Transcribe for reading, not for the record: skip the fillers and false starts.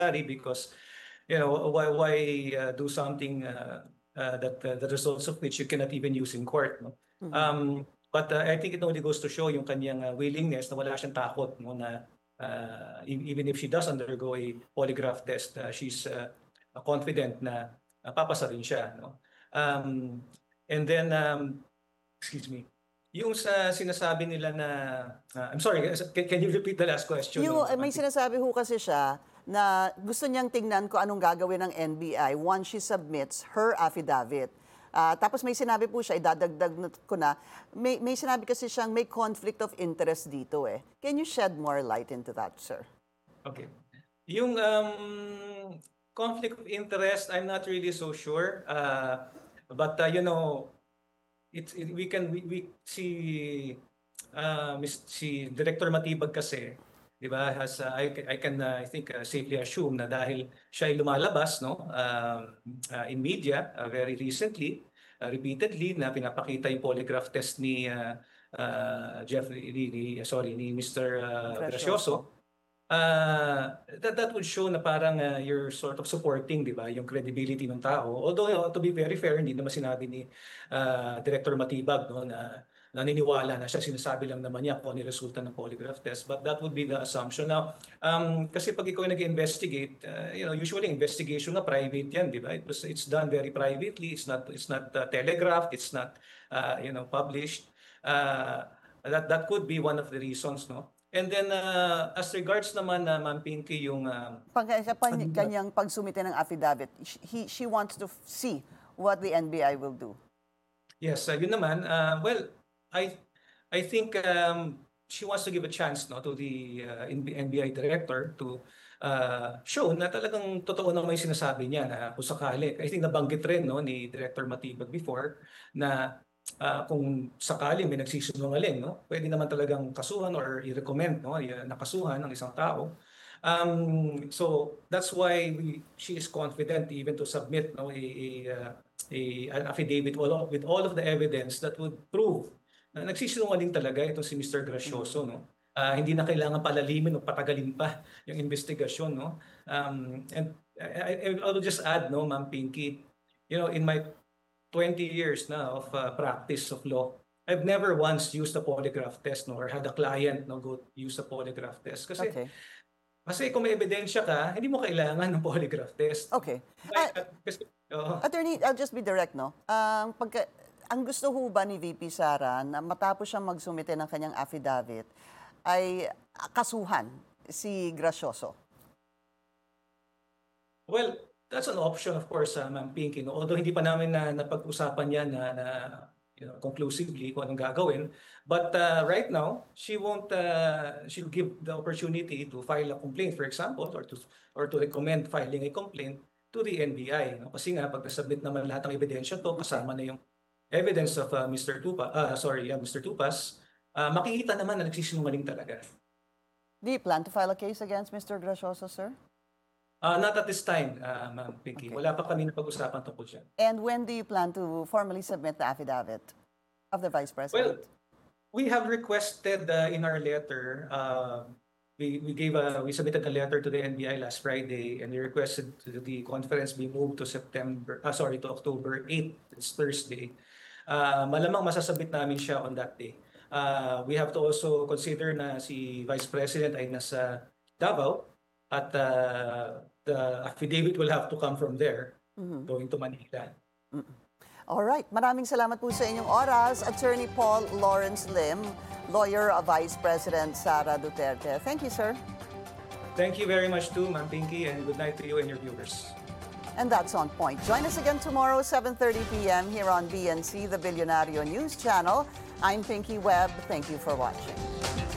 unnecessary because, why do something that the results of which you cannot even use in court, no? But I think it only goes to show yung kanyang willingness na wala siyang takot, no, na even if she does undergo a polygraph test, she's confident na papasa rin siya, no? And then, excuse me, yung sa sinasabi nila na, I'm sorry, can you repeat the last question? May sinasabi ho kasi siya na gusto niyang tingnan kung anong gagawin ng NBI once she submits her affidavit. Tapos may sinabi po siya, idadagdag ko na, may sinabi kasi siyang may conflict of interest dito eh. Can you shed more light into that, sir? Okay. Yung conflict of interest, I'm not really so sure. But we see si Director Matibag kasi, di ba, I can safely assume na dahil siya ay lumalabas, no, in media very recently, repeatedly, na pinapakita yung polygraph test ni ni Mr. Gracioso. That would show na parang you're sort of supporting, di ba, yung credibility ng tao. Although, to be very fair, hindi naman sinabi ni Director Matibag, no, na naniniwala na siya, sinasabi lang naman niya kung ano yung resulta ng polygraph test. But that would be the assumption. Now, kasi pag ikaw nag-investigate, usually investigation na private yan, di ba? It's done very privately. It's not telegraphed. It's not published. That could be one of the reasons, no? And then, as regards naman na Ma'am Pinky, yung kanyang pagsumite ng affidavit, she wants to see what the NBI will do. Yes, yun naman. Well, I think she wants to give a chance, no, to the NBI director to show na talagang totoo na may sinasabi niya na kung sakali. I think nabanggit rin, no, ni Director Matibag before na kung sakali may nagsisinungaling, no, pwede naman talagang kasuhan or i-recommend, no, nakasuhan ng isang tao. So that's why she is confident even to submit, no, an affidavit with all of the evidence that would prove na nagsisinungaling talaga itong si Mr. Gracioso, no. Hindi na kailangan palalimin o patagalin pa yung investigasyon, no. And I will just add, no, Ma'am Pinky, in my 20 years now of practice of law, I've never once used a polygraph test, no, or had a client, no, go use a polygraph test. Kasi kung may ebidensya ka, hindi mo kailangan ng polygraph test. Okay. Attorney, I'll just be direct, no? Ang gusto ho ba ni VP Sara na matapos siyang magsumite ng kanyang affidavit ay kasuhan si Gracioso? Well, that's an option, of course, Ma'am Pinky. No? Although hindi pa namin napag-usapan yan na conclusively kung anong gagawin. But right now, she'll give the opportunity to file a complaint, for example, or to recommend filing a complaint to the NBI. No? Kasi nga, pag nasubmit naman lahat ng ebidensya to, kasama na yung evidence of Mr. Tupas, makikita naman na nagsisinungaling talaga. Do you plan to file a case against Mr. Gracioso, sir? Not at this time, Ma'am Pinky. Okay. Wala pa kami napag-usapan tungkol siya. And when do you plan to formally submit the affidavit of the Vice President? Well, we have requested in our letter, we submitted a letter to the NBI last Friday, and we requested the conference be moved to October 8th. It's Thursday. Malamang masasabit namin siya on that day. We have to also consider na si Vice President ay nasa Davao, at the affidavit will have to come from there, going to Manila. All right. Maraming salamat po sa inyong oras. Attorney Paul Lawrence Lim, lawyer of Vice President Sara Duterte. Thank you, sir. Thank you very much too, Ma'am Pinky, and good night to you and your viewers. And that's On Point. Join us again tomorrow, 7:30 p.m. here on BNC, the Billionario News Channel. I'm Pinky Webb. Thank you for watching.